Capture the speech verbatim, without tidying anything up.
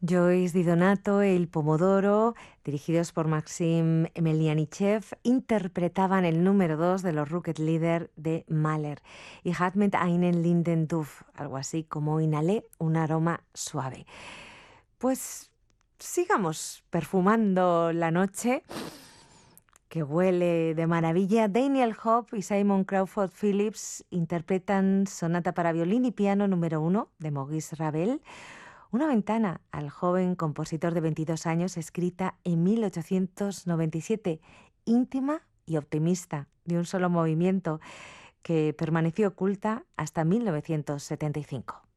Joyce Di Donato e Il Pomodoro, dirigidos por Maxim Emelianichev, interpretaban el número dos de los Rocket Leader de Mahler y Hat mit einen linden Duft, algo así como inhalé un aroma suave. Pues sigamos perfumando la noche, que huele de maravilla. Daniel Hope y Simon Crawford Phillips interpretan Sonata para violín y piano número uno de Maurice Ravel, una ventana al joven compositor de veintidós años, escrita en mil ochocientos noventa y siete, íntima y optimista, de un solo movimiento, que permaneció oculta hasta mil novecientos setenta y cinco.